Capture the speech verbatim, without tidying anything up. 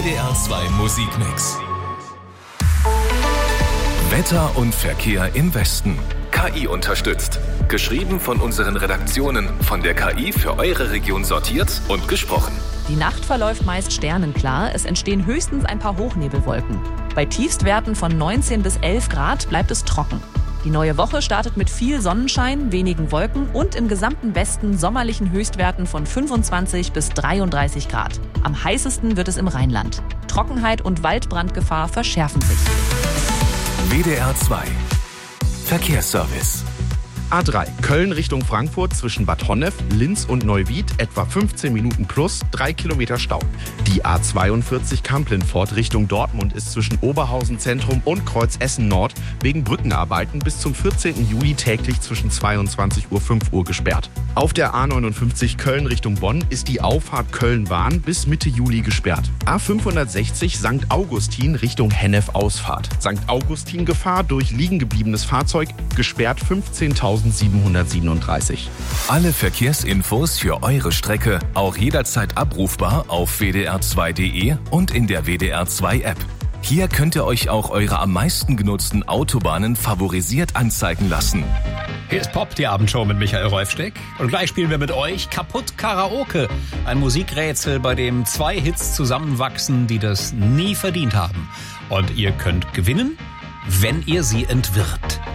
D R zwei Musikmix. Wetter und Verkehr im Westen. K I unterstützt. Geschrieben von unseren Redaktionen, von der K I für eure Region sortiert und gesprochen. Die Nacht verläuft meist sternenklar, es entstehen höchstens ein paar Hochnebelwolken. Bei Tiefstwerten von neunzehn bis elf Grad bleibt es trocken. Die neue Woche startet mit viel Sonnenschein, wenigen Wolken und im gesamten Westen sommerlichen Höchstwerten von fünfundzwanzig bis dreiunddreißig Grad. Am heißesten wird es im Rheinland. Trockenheit und Waldbrandgefahr verschärfen sich. W D R zwei Verkehrsservice. A drei, Köln Richtung Frankfurt zwischen Bad Honnef, Linz und Neuwied, etwa fünfzehn Minuten plus, drei Kilometer Stau. Die A zweiundvierzig Kamp-Lintfort Richtung Dortmund ist zwischen Oberhausen Zentrum und Kreuz Essen Nord wegen Brückenarbeiten bis zum vierzehnten Juli täglich zwischen zweiundzwanzig Uhr und fünf Uhr gesperrt. Auf der A neunundfünfzig Köln Richtung Bonn ist die Auffahrt Köln-Bahn bis Mitte Juli gesperrt. A fünfhundertsechzig Sankt Augustin Richtung Hennef Ausfahrt. Sankt Augustin Gefahr durch liegen gebliebenes Fahrzeug, gesperrt fünfzehntausendsiebenhundertsiebenunddreißig. Alle Verkehrsinfos für eure Strecke auch jederzeit abrufbar auf w d r zwei punkt d e und in der W D R zwei App. Hier könnt ihr euch auch eure am meisten genutzten Autobahnen favorisiert anzeigen lassen. Hier ist Pop, die Abendshow mit Michael Rolfsteck. Und gleich spielen wir mit euch Kaputt Karaoke. Ein Musikrätsel, bei dem zwei Hits zusammenwachsen, die das nie verdient haben. Und ihr könnt gewinnen, wenn ihr sie entwirrt.